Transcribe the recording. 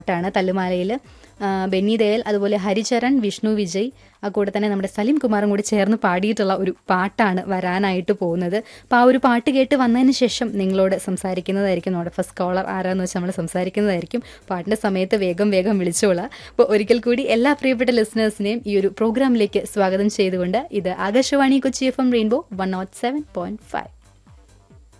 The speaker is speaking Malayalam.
ാണ് തല്ലുമാലയിൽ ബെന്നി ദയാൽ, അതുപോലെ ഹരിചരൺ, വിഷ്ണു വിജയ്, കൂടെ തന്നെ നമ്മുടെ സലീം കുമാറും കൂടി ചേർന്ന് പാടിയിട്ടുള്ള ഒരു പാട്ടാണ് വരാനായിട്ട് പോകുന്നത്. അപ്പോൾ ആ ഒരു പാട്ട് കേട്ട് വന്നതിന് ശേഷം നിങ്ങളോട് സംസാരിക്കുന്നതായിരിക്കും. നമ്മുടെ ഫസ്റ്റ് കോളർ ആരാന്ന് വെച്ചാൽ നമ്മൾ സംസാരിക്കുന്നതായിരിക്കും. പാട്ടിൻ്റെ സമയത്ത് വേഗം വിളിച്ചോളാം. അപ്പോൾ ഒരിക്കൽ കൂടി എല്ലാ പ്രിയപ്പെട്ട ലിസണേഴ്സിനെയും ഈ ഒരു പ്രോഗ്രാമിലേക്ക് സ്വാഗതം ചെയ്തുകൊണ്ട് ഇത് ആകാശവാണി കൊച്ചി FM റെയിൻബോ 107.5.